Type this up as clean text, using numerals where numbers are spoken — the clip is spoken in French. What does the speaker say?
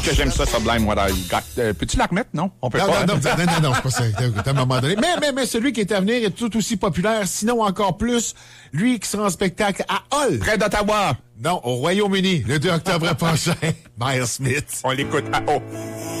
Que j'aime ça, Sublime What I Got. Peux-tu la remettre? Non? On peut Non, pas. non, c'est pas ça. Écoute, à un moment donné. Mais celui qui est à venir est tout aussi populaire, sinon encore plus. Lui qui sera en spectacle à Hull. Près d'Ottawa. Non, au Royaume-Uni, le 2 octobre prochain. Miles Smith. On l'écoute à haut.